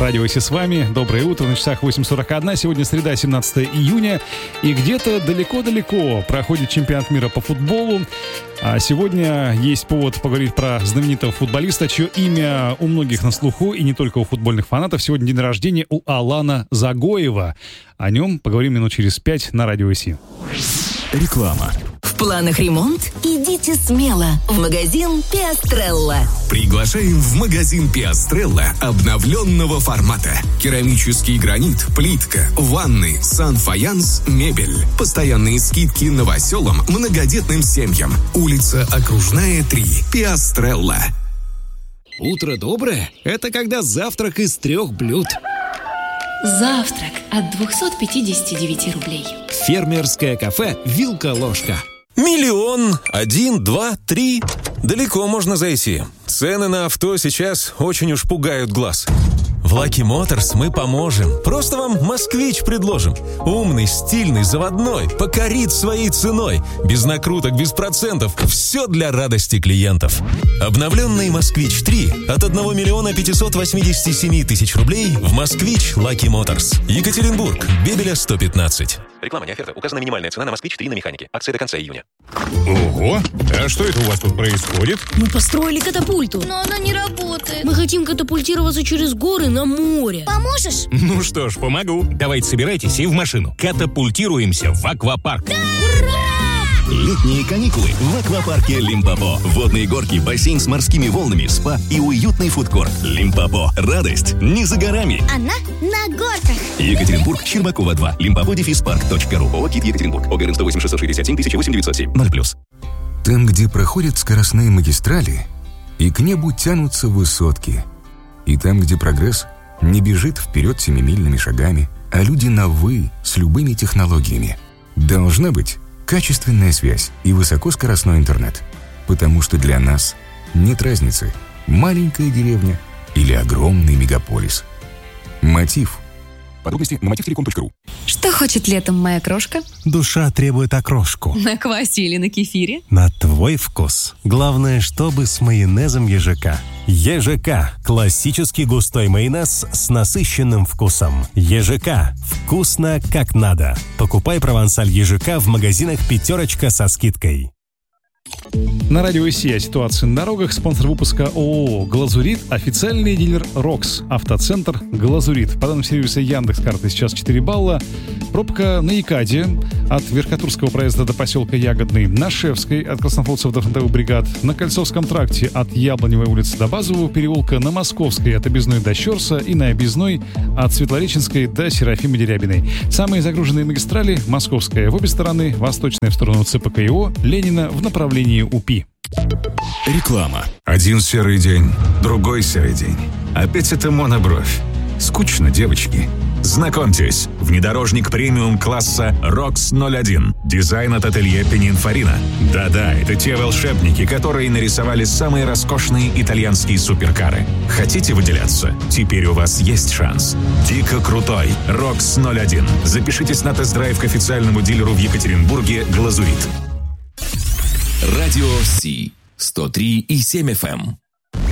Радио Си с вами. Доброе утро. На часах 8:41. Сегодня среда, 17 июня. И где-то далеко-далеко проходит чемпионат мира по футболу. А сегодня есть повод поговорить про знаменитого футболиста, чье имя у многих на слуху, и не только у футбольных фанатов. Сегодня день рождения у Алана Загоева. О нем поговорим минут через 5 на Радио Си. Реклама. В планах ремонт? Идите смело в магазин Пиастрелла. Приглашаем в магазин Пиастрелла обновленного формата. Керамический гранит, плитка, ванны, санфаянс, мебель. Постоянные скидки новоселам, многодетным семьям. Улица Окружная, 3. Пиастрелла. Утро доброе – это когда завтрак из 3 блюд. Завтрак от 259 рублей. Фермерское кафе «Вилка-ложка». 1 000 000, 1, 2, 3. Далеко можно зайти. Цены на авто сейчас очень уж пугают глаз. В Lucky Motors мы поможем. Просто вам «Москвич» предложим. Умный, стильный, заводной, покорит своей ценой. Без накруток, без процентов. Все для радости клиентов. Обновленный «Москвич 3» от 1 587 000 рублей в «Москвич» Lucky Motors. Екатеринбург, Бебеля 115. Реклама, не оферта. Указана минимальная цена на «Москвич 3» на механике. Акция до конца июня. Ого! А что это у вас тут происходит? Мы построили катапульту. Но она не работает. Мы хотим катапультироваться через горы на море. Поможешь? Ну что ж, помогу. Давайте собирайтесь и в машину. Катапультируемся в аквапарк. Да! Ура! Летние каникулы в аквапарке Лимпопо. Водные горки, бассейн с морскими волнами, спа и уютный фудкорт. Лимпопо. Радость не за горами. Она на горках. Екатеринбург, Щербакова 2. Limpopo-park.ru. ООО «КИТ Екатеринбург». ОГРН 108 667 008 907 0+. Там, где проходят скоростные магистрали, и к небу тянутся высотки. И там, где прогресс не бежит вперед семимильными шагами, а люди на «вы» с любыми технологиями. Должна быть качественная связь и высокоскоростной интернет. Потому что для нас нет разницы, маленькая деревня или огромный мегаполис. Мотив. Подробности на motivtelecom.ru. Что хочет летом моя крошка? Душа требует окрошку. На квасе или на кефире? На твой вкус. Главное, чтобы с майонезом ЕЖК. ЕЖК – классический густой майонез с насыщенным вкусом. ЕЖК – вкусно как надо. Покупай провансаль ЕЖК в магазинах «Пятерочка» со скидкой. На Радио Си о ситуации на дорогах. Спонсор выпуска ООО «Глазурит», официальный дилер «Рокс», автоцентр «Глазурит». По данным сервиса Яндекс.Карты сейчас 4 балла. Пробка на Якаде от Верхотурского проезда до поселка Ягодный, на Шевской от Краснофлотцев до фронтовых бригад, на Кольцовском тракте от Яблоневой улицы до Базового переулка, на Московской от Объездной до Щерса и на Объездной от Светлореченской до Серафимы Дерябиной. Самые загруженные магистрали: Московская в обе стороны, Восточная в сторону ЦПКИО, Ленина в направлении УПИ. Реклама. Один серый день, другой серый день. Опять это монобровь. Скучно, девочки. Знакомьтесь, внедорожник премиум-класса ROX 01. Дизайн от ателье Пининфарина. Да-да, это те волшебники, которые нарисовали самые роскошные итальянские суперкары. Хотите выделяться? Теперь у вас есть шанс. Дико крутой ROX 01. Запишитесь на тест-драйв к официальному дилеру в Екатеринбурге «Глазурит». Радио Си 103,7 FM.